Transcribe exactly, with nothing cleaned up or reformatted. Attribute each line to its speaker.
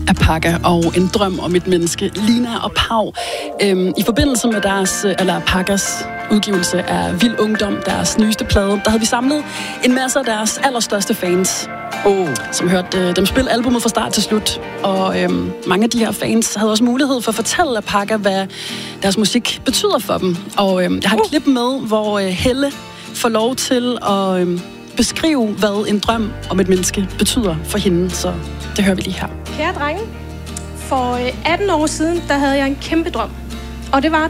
Speaker 1: Apaka og En drøm om et menneske, Lina og Pau. Øhm, I forbindelse med deres, eller Apakas udgivelse af Vild Ungdom, deres nyeste plade, der havde vi samlet en masse af deres allerstørste fans, oh. som hørte øh, dem spille albumet fra start til slut. Og øhm, mange af de her fans havde også mulighed for at fortælle Apaka, hvad deres musik betyder for dem. Og øhm, jeg har et uh. klip med, hvor øh, Helle får lov til at øhm, beskrive, hvad en drøm om et menneske betyder for hende. Så det hører vi lige her.
Speaker 2: Kære drenge, for atten år siden, der havde jeg en kæmpe drøm. Og det var,